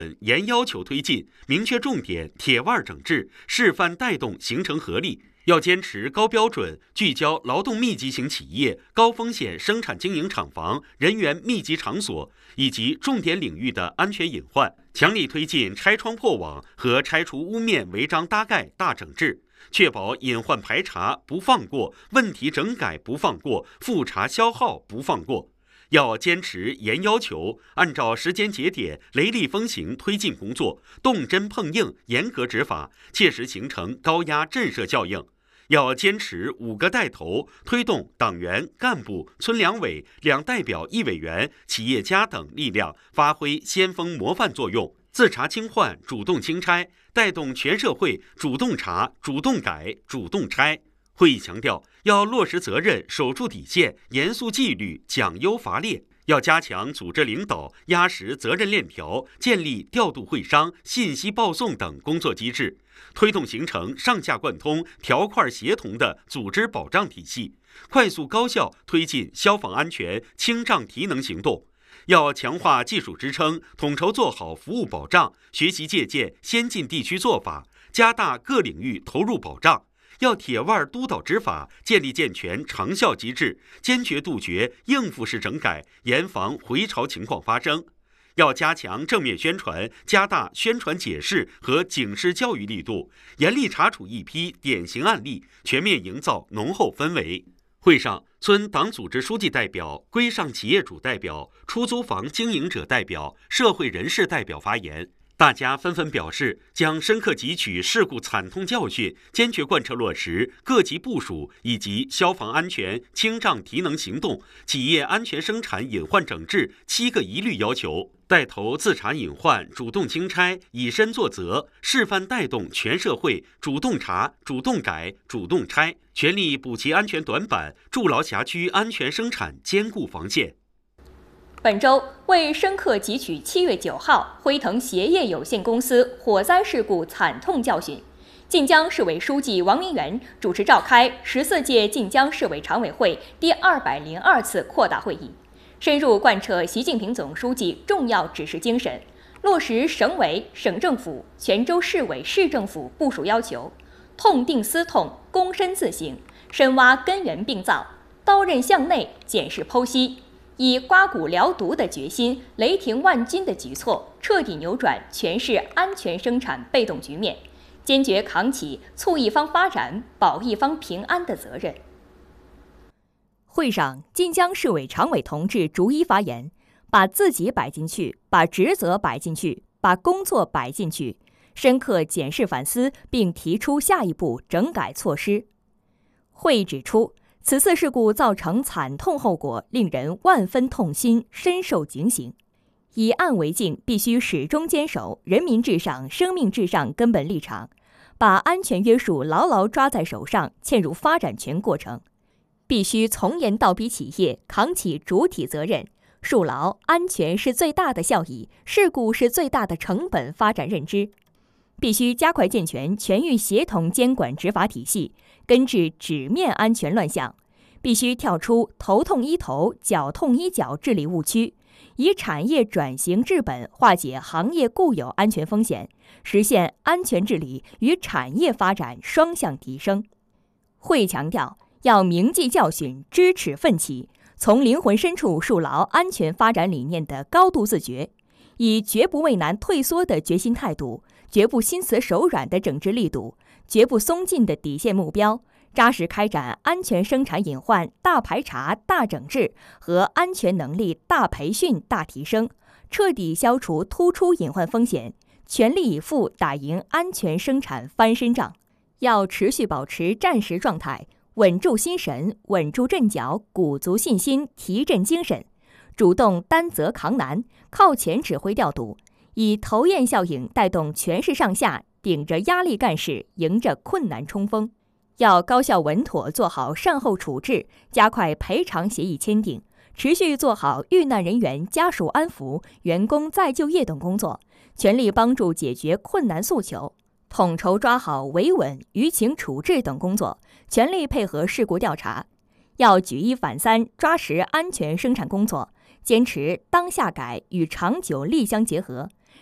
严要求推进，明确重点，铁腕整治，示范带动形成合力。要坚持高标准，聚焦劳动密集型企业、高风险生产经营厂房、人员密集场所以及重点领域的安全隐患，强力推进拆窗破网和拆除污蔑违章搭盖大整治，确保隐患排查不放过，问题整改不放过，复查消耗不放过。要坚持严要求，按照时间节点雷厉风行推进工作，动真碰硬，严格执法，切实形成高压震慑效应。要坚持5个带头，推动党员、干部、村两委、2代表1委员、企业家等力量发挥先锋模范作用，自查清换，主动清拆，带动全社会主动查、主动改、主动拆。会议强调，要落实责任，守住底线，严肃纪律，奖优罚劣。要加强组织领导，压实责任链条，建立调度会商、信息报送等工作机制，推动形成上下贯通、条块协同的组织保障体系，快速高效推进消防安全清障提能行动。要强化技术支撑，统筹做好服务保障，学习借鉴先进地区做法，加大各领域投入保障。要铁腕督导执法，建立健全长效机制，坚决杜绝应付式整改，严防回潮情况发生。要加强正面宣传，加大宣传解释和警示教育力度，严厉查处一批典型案例，全面营造浓厚氛围。会上，村党组织书记代表、规上企业主代表、出租房经营者代表、社会人士代表发言。大家纷纷表示，将深刻汲取事故惨痛教训，坚决贯彻落实各级部署以及消防安全清障提能行动、企业安全生产隐患整治7个一律要求，带头自查隐患，主动清拆，以身作则，示范带动全社会主动查、主动改、主动拆，全力补齐安全短板，筑牢辖区安全生产坚固防线。 本周为深刻汲取7月9号辉腾鞋业有限公司火灾事故惨痛教训，晋江市委书记王明元主持召开14届晋江市委常委会第202次扩大会议，深入贯彻习近平总书记重要指示精神，落实省委、省政府、全州市委市政府部署要求，痛定思痛，躬身自省，深挖根源病灶，刀刃向内，检视剖析，以刮骨疗毒的决心、雷霆万钧的举措，彻底扭转全市安全生产被动局面，坚决扛起促一方发展、保一方平安的责任。会上，晋江市委常委同志逐一发言，把自己摆进去，把职责摆进去，把工作摆进去，深刻检视反思，并提出下一步整改措施。会议指出，此次事故造成惨痛后果，令人万分痛心，深受警醒。以案为镜，必须始终坚守人民至上、生命至上根本立场，把安全约束牢牢抓在手上，嵌入发展全过程。必须从严倒逼企业扛起主体责任，树牢安全是最大的效益，事故是最大的成本发展认知。必须加快健全全域协同监管执法体系，根治纸面安全乱象。必须跳出头痛医头、脚痛医脚治理误区，以产业转型治本，化解行业固有安全风险，实现安全治理与产业发展双向提升。会强调，要铭记教训，知耻奋起，从灵魂深处树牢安全发展理念的高度自觉，以绝不畏难退缩的决心态度，绝不心慈手软的整治力度，绝不松劲的底线目标，扎实开展安全生产隐患大排查、大整治和安全能力大培训、大提升，彻底消除突出隐患风险，全力以赴打赢安全生产翻身仗。要持续保持战时状态，稳住心神，稳住阵脚，鼓足信心，提振精神，主动担责扛难，靠前指挥调度，以头雁效应带动全市上下顶着压力干事，迎着困难冲锋。要高效稳妥做好善后处置，加快赔偿协议签订，持续做好遇难人员家属安抚、员工再就业等工作，全力帮助解决困难诉求，统筹抓好维稳、舆情处置等工作，全力配合事故调查。要举一反三，抓实安全生产工作，坚持当下改与长久力相结合，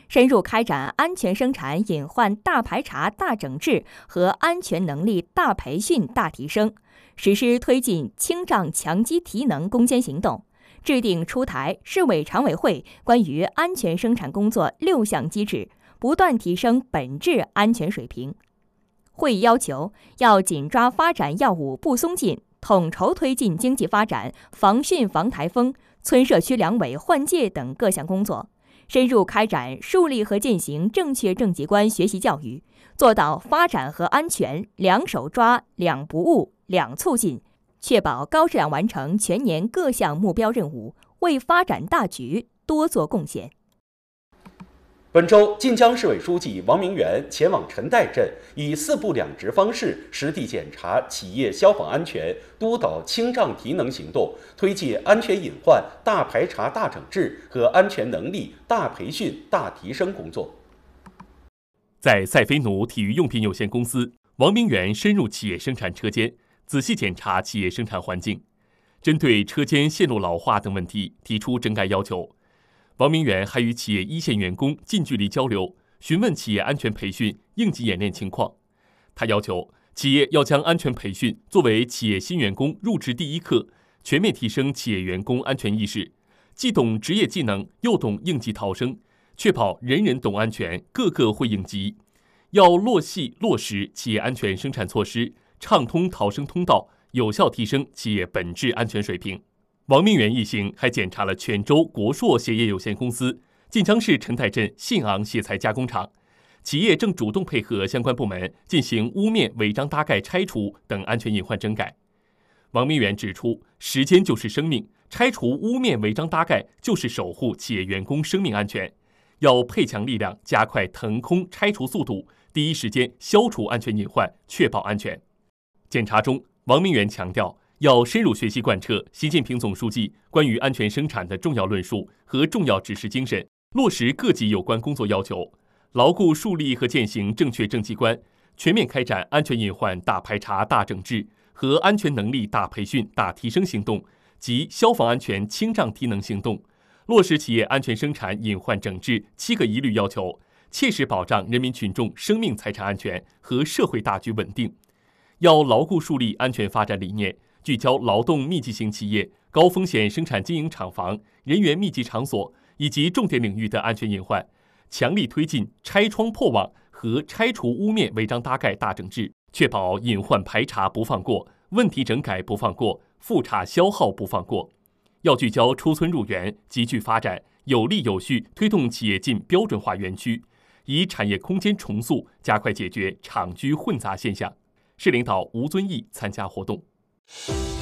深入开展安全生产隐患大排查大整治和安全能力大培训大提升，实施推进清障强基提能攻坚行动，制定出台市委常委会关于安全生产工作6项机制，不断提升本质安全水平。会议要求要紧抓发展要务不松劲，统筹推进经济发展防汛防台风、村社区两委换届等各项工作，深入开展树立和践行正确政绩观学习教育，做到发展和安全2手抓、2不误、2促进，确保高质量完成全年各项目标任务，为发展大局多做贡献。 本周，晋江市委书记王明元前往陈岱镇，以4部2职方式实地检查企业消防安全，督导清障提能行动，推进安全隐患大排查大整治和安全能力大培训大提升工作。 在赛飞奴体育用品有限公司，王明元深入企业生产车间，仔细检查企业生产环境，针对车间线路老化等问题提出整改要求。王明元还与企业一线员工近距离交流，询问企业安全培训、应急演练情况。他要求企业要将安全培训作为企业新员工入职第一课，全面提升企业员工安全意识，既懂职业技能，又懂应急逃生，确保人人懂安全，个个会应急。要落细落实企业安全生产措施，畅通逃生通道，有效提升企业本质安全水平。王明元一行还检查了泉州国硕鞋业有限公司、晋江市陈岱镇信昂鞋材加工厂，企业正主动配合相关部门进行屋面违章搭盖拆除等安全隐患整改。王明元指出，时间就是生命，拆除屋面违章搭盖就是守护企业员工生命安全，要配强力量，加快腾空拆除速度，第一时间消除安全隐患，确保安全。检查中，王明元强调，要深入学习贯彻习近平总书记关于安全生产的重要论述和重要指示精神，落实各级有关工作要求，牢固树立和践行正确政绩观，全面开展安全隐患大排查大整治和安全能力大培训大提升行动及消防安全清障提能行动，落实企业安全生产隐患整治7个一律要求，切实保障人民群众生命财产安全和社会大局稳定。要牢固树立安全发展理念，聚焦劳动密集型企业、高风险生产经营厂房、人员密集场所以及重点领域的安全隐患，强力推进拆窗破网和拆除屋面违章搭盖大整治，确保隐患排查不放过，问题整改不放过，复查消耗不放过。要聚焦出村入园、集聚发展，有力有序推动企业进标准化园区，以产业空间重塑加快解决厂居混杂现象。市领导吴遵义参加活动。